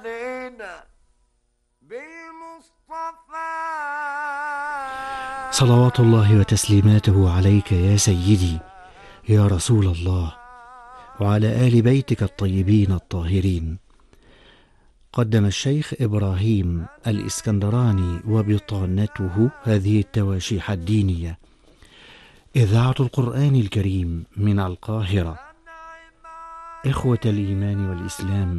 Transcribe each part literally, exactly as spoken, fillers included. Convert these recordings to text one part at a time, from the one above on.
علينا بالمصطفى. صلوات الله وتسليماته عليك يا سيدي يا رسول الله، وعلى آل بيتك الطيبين الطاهرين. قدم الشيخ إبراهيم الإسكندراني وبطانته هذه التواشيح الدينية. إذاعة القرآن الكريم من القاهرة. إخوة الإيمان والإسلام،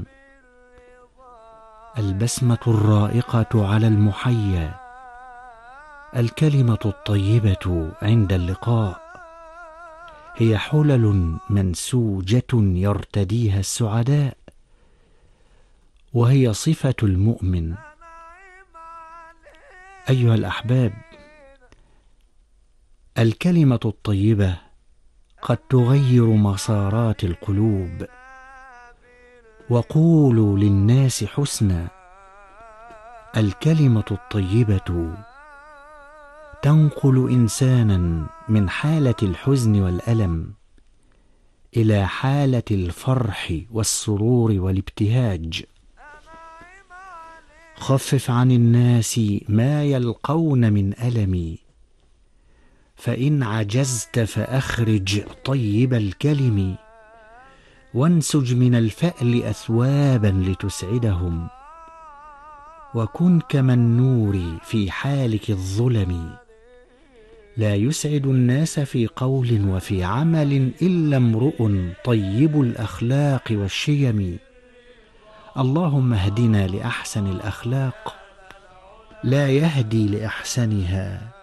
البسمة الرائقة على المحيا، الكلمة الطيبة عند اللقاء، هي حلل منسوجة يرتديها السعداء، وهي صفة المؤمن. أيها الأحباب، الكلمة الطيبة قد تغير مسارات القلوب. وقولوا للناس حسنا. الكلمة الطيبة تنقل إنسانا من حالة الحزن والألم إلى حالة الفرح والسرور والابتهاج. خفف عن الناس ما يلقون من ألم، فإن عجزت فأخرج طيب الكلم، وانسج من الفأل أثوابا لتسعدهم، وكن كالنور في حالك الظلم. لا يسعد الناس في قول وفي عمل إلا امرؤ طيب الأخلاق والشيم. اللهم اهدنا لأحسن الأخلاق، لا يهدي لأحسنها